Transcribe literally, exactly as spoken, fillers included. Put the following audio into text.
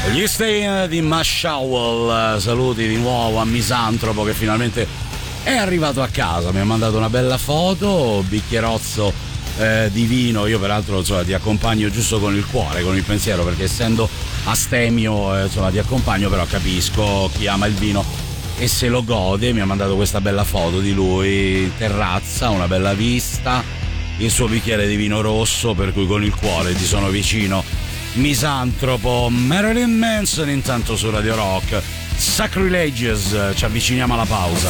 Gli Stain di Mashawal, saluti di nuovo a Misantropo che finalmente è arrivato a casa, mi ha mandato una bella foto, bicchierozzo eh, di vino. Io peraltro insomma ti accompagno giusto con il cuore, con il pensiero, perché essendo astemio eh, insomma ti accompagno, però capisco chi ama il vino e se lo gode. Mi ha mandato questa bella foto di lui in terrazza, una bella vista, il suo bicchiere di vino rosso, per cui con il cuore ti sono vicino. Misantropo, Marilyn Manson intanto su Radio Rock. Sacrilegious, ci avviciniamo alla pausa.